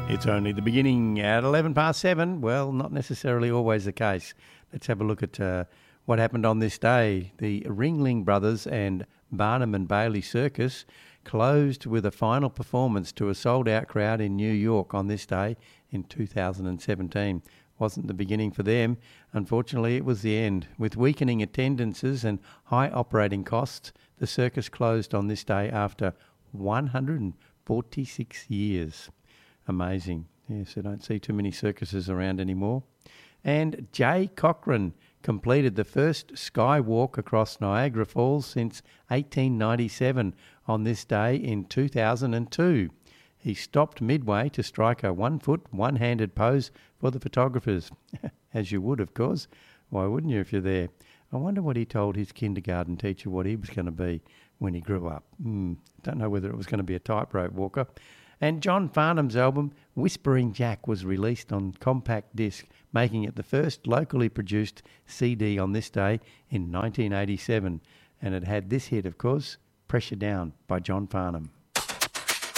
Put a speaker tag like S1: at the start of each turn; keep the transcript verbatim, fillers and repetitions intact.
S1: It's only the beginning at eleven past seven. Well, not necessarily always the case. Let's have a look at uh, what happened on this day. The Ringling Brothers and Barnum and Bailey Circus closed with a final performance to a sold-out crowd in New York on this day in two thousand seventeen. Wasn't the beginning for them. Unfortunately, it was the end. With weakening attendances and high operating costs, the circus closed on this day after one hundred forty-six years. Amazing. Yes, I don't see too many circuses around anymore. And Jay Cochran completed the first skywalk across Niagara Falls since eighteen ninety-seven on this day in two thousand two. He stopped midway to strike a one-foot, one-handed pose for the photographers. As you would, of course. Why wouldn't you if you're there? I wonder what he told his kindergarten teacher what he was going to be when he grew up. Hmm, don't know whether it was going to be a tightrope walker. And John Farnham's album, Whispering Jack, was released on compact disc, making it the first locally produced C D on this day in nineteen eighty-seven. And it had this hit, of course, Pressure Down by John Farnham.